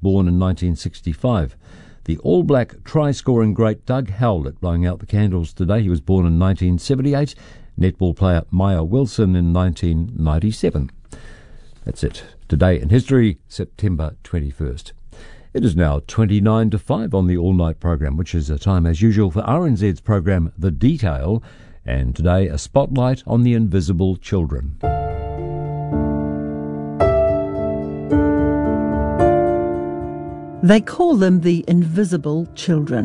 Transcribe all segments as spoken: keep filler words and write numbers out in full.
born in nineteen sixty-five. The all-black try-scoring great Doug Howlett blowing out the candles today. He was born in nineteen seventy-eight. Netball player Maya Wilson in nineteen ninety-seven. That's it. Today in history, September twenty-first. It is now twenty-nine to five on the all-night program, which is a time as usual for R N Z's program The Detail, and today a spotlight on the invisible children. They call them the invisible children.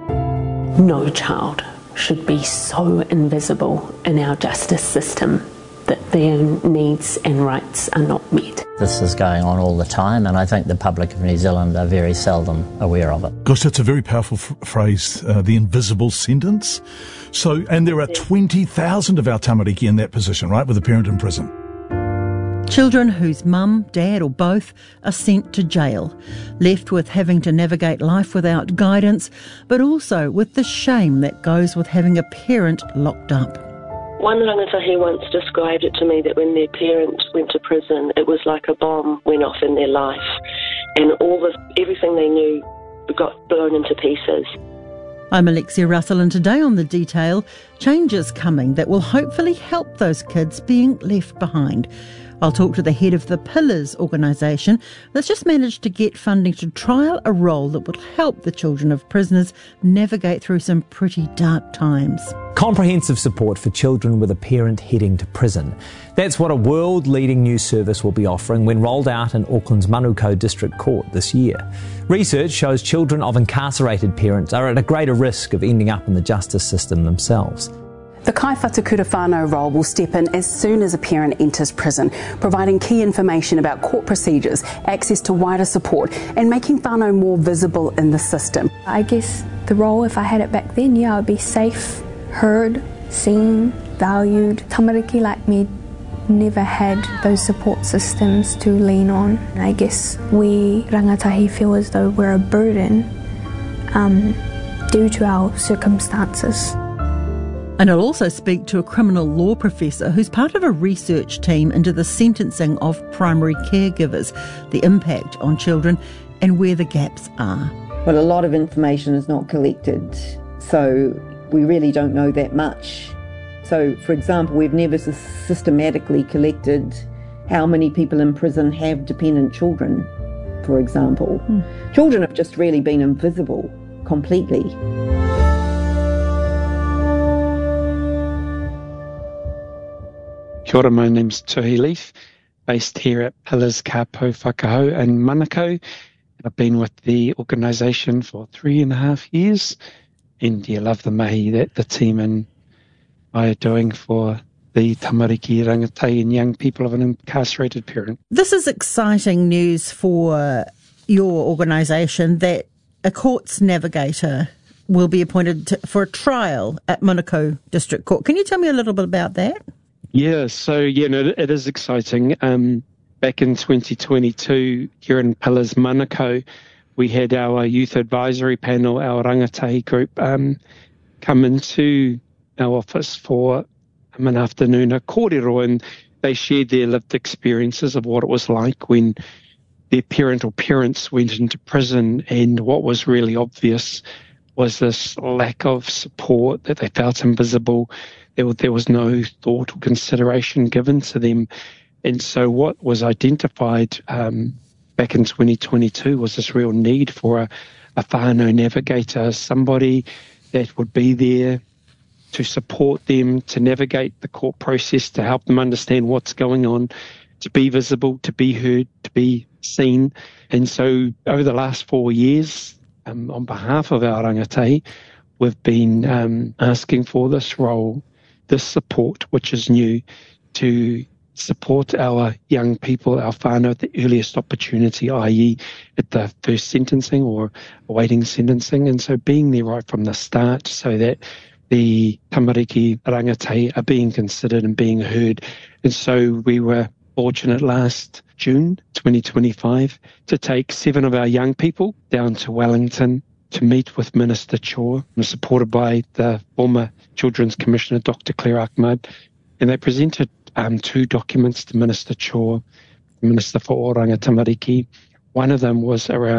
No child should be so invisible in our justice system that their needs and rights are not met. This is going on all the time, and I think the public of New Zealand are very seldom aware of it. Gosh, that's a very powerful f- phrase, uh, the invisible sentence. So, and there are twenty thousand of our tamariki in that position, right, with a parent in prison. Children whose mum, dad or both are sent to jail, left with having to navigate life without guidance, but also with the shame that goes with having a parent locked up. One rangatahi once described it to me that when their parent went to prison, it was like a bomb went off in their life, and all the everything they knew got blown into pieces. I'm Alexia Russell, and today on The Detail, changes coming that will hopefully help those kids being left behind. I'll talk to the head of the Pillars organisation that's just managed to get funding to trial a role that will help the children of prisoners navigate through some pretty dark times. Comprehensive support for children with a parent heading to prison. That's what a world-leading new service will be offering when rolled out in Auckland's Manukau District Court this year. Research shows children of incarcerated parents are at a greater risk of ending up in the justice system themselves. The Kai Whatukura whānau role will step in as soon as a parent enters prison, providing key information about court procedures, access to wider support, and making whānau more visible in the system. I guess the role, if I had it back then, yeah, I would be safe, heard, seen, valued. Tamariki like me never had those support systems to lean on. I guess we rangatahi feel as though we're a burden um, due to our circumstances. And I'll also speak to a criminal law professor who's part of a research team into the sentencing of primary caregivers, the impact on children and where the gaps are. Well, a lot of information is not collected, so we really don't know that much. So, for example, we've never systematically collected how many people in prison have dependent children, for example. Hmm. Children have just really been invisible completely. Kia ora, my name's Tuhi Leaf, based here at Pillars Ka Pou Whakahau in Manukau. I've been with the organisation for three and a half years, and yeah, love the mahi that the team and I are doing for the tamariki rangatahi and young people of an incarcerated parent. This is exciting news for your organisation that a courts navigator will be appointed to, for a trial at Manukau District Court. Can you tell me a little bit about that? Yeah, so yeah, no, it is exciting. Um, back in twenty twenty-two, here in Pillars Manukau, we had our youth advisory panel, our rangatahi group, um, come into our office for um, an afternoon, a kōrero, and they shared their lived experiences of what it was like when their parent or parents went into prison, and what was really obvious was this lack of support, that they felt invisible. There, there was no thought or consideration given to them. And so what was identified um, back in twenty twenty-two was this real need for a, a whānau navigator, somebody that would be there to support them, to navigate the court process, to help them understand what's going on, to be visible, to be heard, to be seen. And so over the last four years, um, on behalf of our rangatahi, we've been um, asking for this role, this support, which is new, to support our young people, our whānau, at the earliest opportunity, that is at the first sentencing or awaiting sentencing. And so being there right from the start so that the tamariki rangatahi are being considered and being heard. And so we were fortunate last June twenty twenty-five to take seven of our young people down to Wellington to meet with Minister Chaw, supported by the former Children's Commissioner, Doctor Claire Ahmad, and they presented um, two documents to Minister Chaw, Minister for Oranga Tamariki. One of them was around